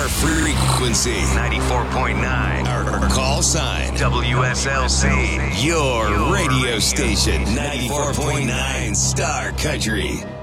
Our frequency, 94.9. Our call sign, WSLC. Your radio station, 94.9 Star Country.